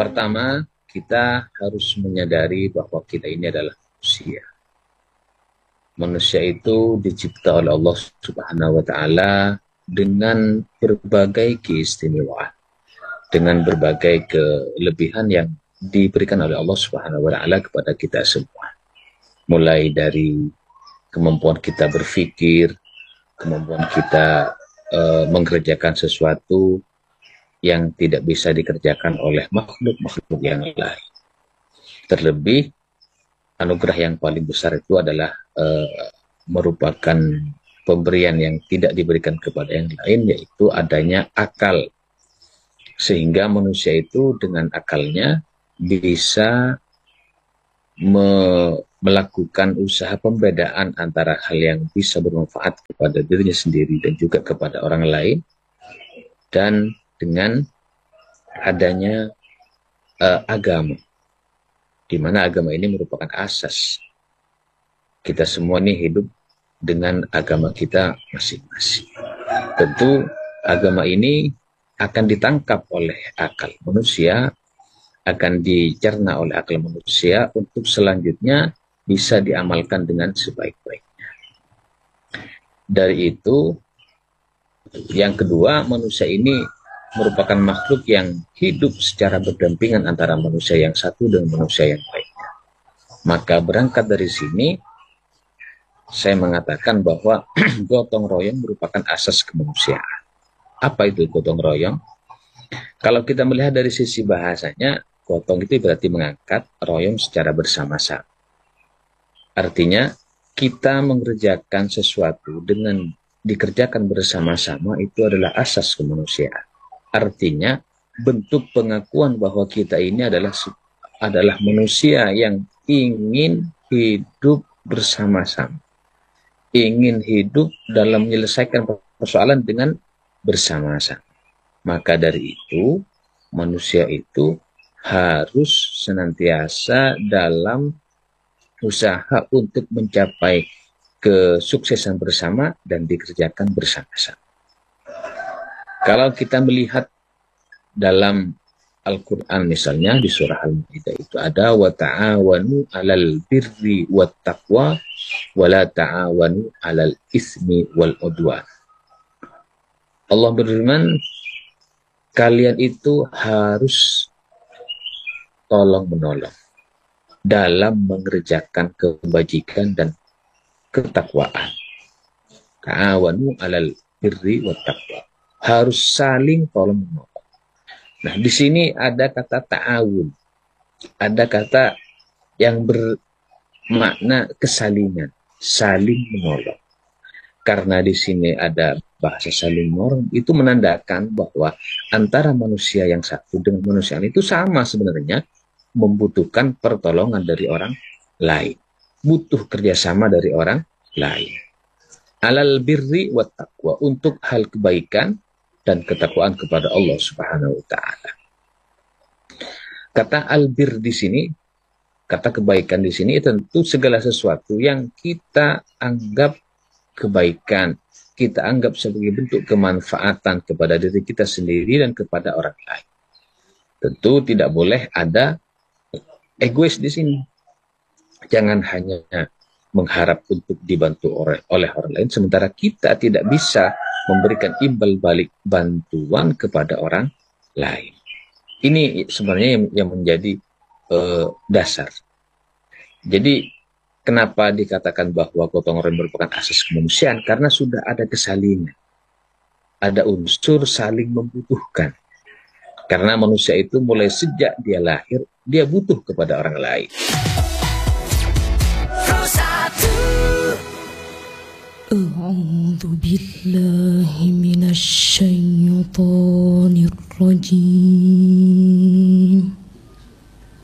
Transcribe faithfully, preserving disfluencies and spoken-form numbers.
Pertama, kita harus menyadari bahwa kita ini adalah manusia. Manusia itu dicipta oleh Allah Subhanahu wa taala dengan berbagai keistimewaan, dengan berbagai kelebihan yang diberikan oleh Allah Subhanahu wa taala kepada kita semua. Mulai dari kemampuan kita berpikir, kemampuan kita uh, mengerjakan sesuatu yang tidak bisa dikerjakan oleh makhluk-makhluk yang lain. Terlebih, anugerah yang paling besar itu adalah uh, merupakan pemberian yang tidak diberikan kepada yang lain, yaitu adanya akal. Sehingga manusia itu dengan akalnya bisa me melakukan usaha pembedaan antara hal yang bisa bermanfaat kepada dirinya sendiri dan juga kepada orang lain, dan dengan adanya uh, agama, di mana agama ini merupakan asas. Kita semua ini hidup dengan agama kita masing-masing. Tentu agama ini akan ditangkap oleh akal manusia, akan dicerna oleh akal manusia untuk selanjutnya bisa diamalkan dengan sebaik-baiknya. Dari itu, yang kedua, manusia ini merupakan makhluk yang hidup secara berdampingan antara manusia yang satu dengan manusia yang lainnya. Maka berangkat dari sini, saya mengatakan bahwa gotong royong merupakan asas kemanusiaan. Apa itu gotong royong? Kalau kita melihat dari sisi bahasanya, gotong itu berarti mengangkat, royong secara bersama-sama. Artinya, kita mengerjakan sesuatu dengan dikerjakan bersama-sama itu adalah asas kemanusiaan. Artinya, bentuk pengakuan bahwa kita ini adalah adalah manusia yang ingin hidup bersama-sama. Ingin hidup dalam menyelesaikan persoalan dengan bersama-sama. Maka dari itu, manusia itu harus senantiasa dalam usaha untuk mencapai kesuksesan bersama dan dikerjakan bersama-sama. Kalau kita melihat dalam Al-Quran misalnya di surah Al-Maidah itu ada wa ta'awanu 'alal birri wat taqwa wa la ta'awanu 'alal ismi wal udwan. Allah berfirman, kalian itu harus tolong menolong dalam mengerjakan kebajikan dan ketakwaan. Ta'awanu 'alal birri wat taqwa. Harus saling tolong menolong. Nah, di sini ada kata ta'awun. Ada kata yang bermakna kesalingan, saling menolong. Karena di sini ada bahasa saling menolong, itu menandakan bahwa antara manusia yang satu dengan manusia lain itu sama sebenarnya, membutuhkan pertolongan dari orang lain. Butuh kerjasama dari orang lain. Alal birri wat taqwa, untuk hal kebaikan dan ketakwaan kepada Allah Subhanahu wa taala. Kata albir di sini, kata kebaikan di sini tentu segala sesuatu yang kita anggap kebaikan, kita anggap sebagai bentuk kemanfaatan kepada diri kita sendiri dan kepada orang lain. Tentu tidak boleh ada egois di sini. Jangan hanya mengharap untuk dibantu oleh, oleh orang lain, sementara kita tidak bisa memberikan imbal balik bantuan kepada orang lain. Ini sebenarnya yang, yang menjadi uh, dasar. Jadi kenapa dikatakan bahwa gotong royong merupakan asas kemanusiaan? Karena sudah ada kesalingan. Ada unsur saling membutuhkan. Karena manusia itu mulai sejak dia lahir, dia butuh kepada orang lain. أعوذ بالله من الشيطان الرجيم